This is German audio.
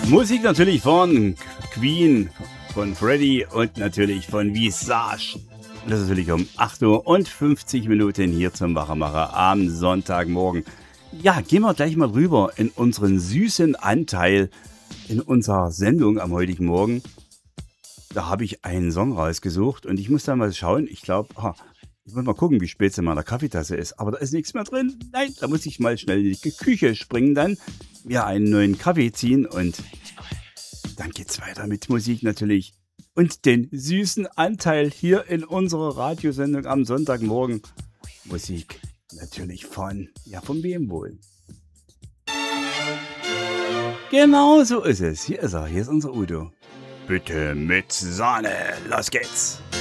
Musik natürlich von Queen, von Freddy und natürlich von Visage. Und das ist natürlich um 8 Uhr und 50 Minuten hier zum Wachemacher am Sonntagmorgen. Ja, gehen wir gleich mal rüber in unseren süßen Anteil in unserer Sendung am heutigen Morgen. Da habe ich einen Song rausgesucht und ich muss dann mal schauen. Ich glaube, ich muss mal gucken, wie spät es in meiner Kaffeetasse ist. Aber da ist nichts mehr drin. Nein, da muss ich mal schnell in die Küche springen, dann mir einen neuen Kaffee ziehen und dann geht's weiter mit Musik natürlich. Und den süßen Anteil hier in unserer Radiosendung am Sonntagmorgen. Musik natürlich von wem wohl? Genau so ist es. Hier ist er, hier ist unser Udo. Bitte mit Sahne. Los geht's.